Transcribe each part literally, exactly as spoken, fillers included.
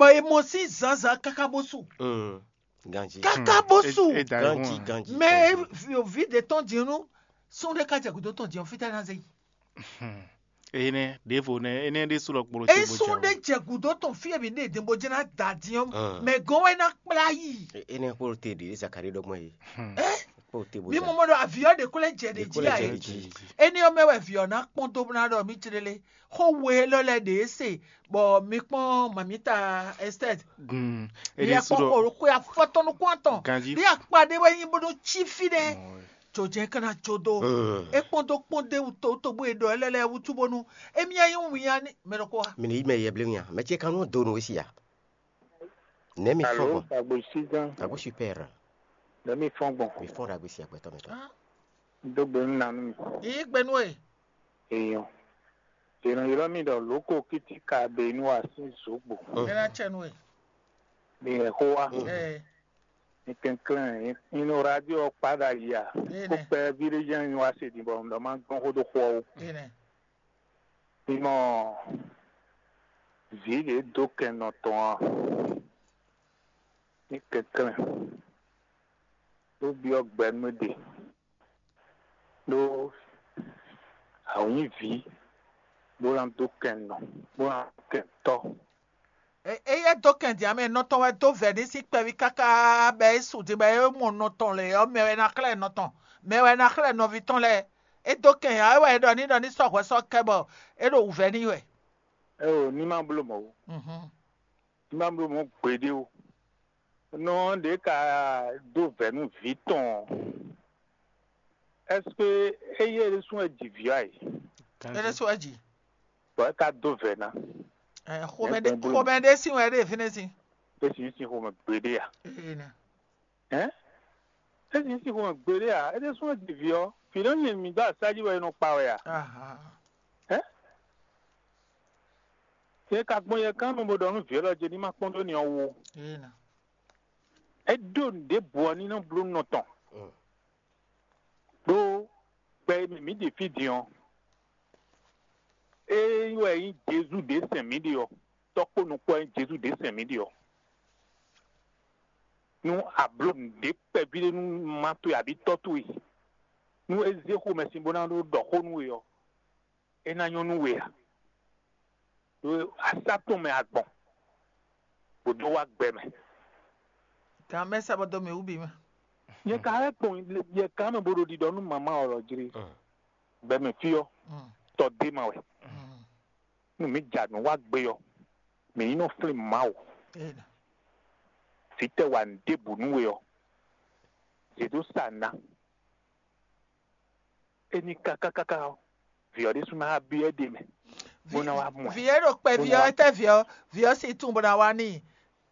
Ba emosi zaza kakabosu. Mm. Ganji. Kakabosu. Et d'ailleurs, Ganji, hein. ganji. Mais ganji. au vide de ton dieu, sont des cas de ton dieu, fait un zé. Ene devo ne ene de solo kpolo Et chebo sont chawo. des diagudo ton fille venu de Bojana d'adium, Ah. mais goena playi. Ene ko te di zakari do moyi. Eh? Ko te Mi boja. mo do avion de collège de De dia. collège eh. de ji. Eni o me we avion na pon to na do mi tirele. Ho we lo le de se. Bo mi pon mamita estate. Hmm. Li Ene a pon solo ko ko ya foto no kwanton. Ganji. Li a pade we yin bodo chifi de. Moy. Joje kana chodo. Mm. E pon to pon de uto to bo edo elele utubonu. E mi ayin wi ani me ro ko. Mini ime yeblenya. Mais tu kanu do no isi ya. Ne mi Allô, fongo. Agboisigan, Ago super. de mi fongbon. Mi fonda go isi akweto meto. Ah, Dogbe nanu i gbenu e. èèyàn. Ìrànyìnrán mi dọ̀ lóko kìtì ká bẹ inú àti ìṣògbò. Me na chenu e. Bí ẹ̀kọ́ wa, Eh, ní kankan inú rádíò padà yà. Ine. Kó pẹ́ bíríjẹ́ ni wá ṣe ìdìbò ọ̀dọ̀ máa ń gbọ́n kó tó pọ̀ o. ine. Ìmọ̀ vìlẹ̀ dókè nà tán. Ní kankan ló bí ọgbẹ́nudè. Ló àwọn ìvì ló rán dókè nà. Ló rán dókè tọ́. Eye doken di ame noton we do veni si pevi kaka be su di be e mo noton le o me we na kle noton me we na kle no viton le e doken ya we do ni do ni so we so kebo e do veni we Ẹ ò ní máa ń bolo mọ̀ o. mhm Ní máa ń bolo mọ̀ gbèdé o. Non de ka do venu viton. Est-ce que eye de sun edivia yi? e le so aji Bo ka do vena. eh khomende khomende si we de fini si Pe si si ko me gbèdé ya. ine Hein? E si si ko me gbèdé ya. E de sun edivia. Fi don yin mi gba saji we no pa we ya. aha Hein? Se ka gbon ye kan mo do nu vi lo je ni ma pon do ni owo. ine E do de bo ni no blu no ton. Mm. Do pe mi mi de fi dion. E yo yin Jesu de sen mi di o. Topo no ko yin Jesu de sen mi di o. Nu ablo de pe bi nu mato ya bi totu yi. Nu eze ko me simbona do do ko nu yo. E na yon nu we ya. Do asato me agbon. Bo do wa gbe me. ka me sa bodo me ubi me Ye ka e pon ye ka me bodo di do nu mama oro jiri. Mm. Be me fi yo mm to de ma we. mm Nu mi ja nu wa gbe yo. Me ino flim ma o. ine Site wa ndebu nu we yo. Jesu sana. Eni kaka kaka. Viode suna abi e de me. Bona wa mo. viero pe Bona vio wa- te vio vio si tumbo na wani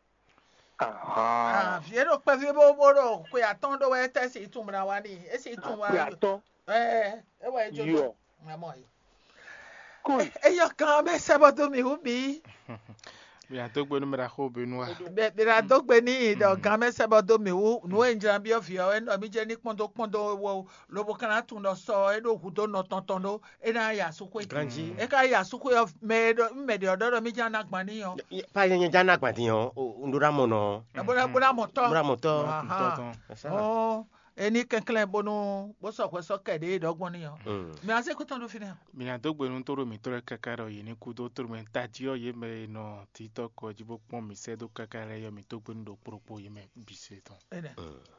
ah Aha. viero pe vio bo bo ko ya ton do we te si tumbo na wani e si tumbo Pe ato eh e wa ejo yo. amo yi Ko e yo kan me se bodo mi ubi Mi atogbe no mera ho benua. be be ra dogbe ni do kan me se bodo mi u nu e njan bi o fi o e no mi je ni pondo pondo wo lo bo kan atun do so e do hu do no ton ton do e na ya su ko Ganji. e ka ya su ko yo me do me de odo do mi jan na gban ni yo Pa yen jana gbadiyan. O ndura mo no. e bo na bo na moto Ndura mo to. aha oh eni kenklen bonu bo so ko so kede dogbon ni yo Mm. mi ase ko ton do fi na Mi atogbe no toro mi toro kakaro ye ni kudo toro mi tatio ye me no TikTok ko jibo pon mi se do kakare yo mi togbe no do propo ye me bise ton. ene Mm.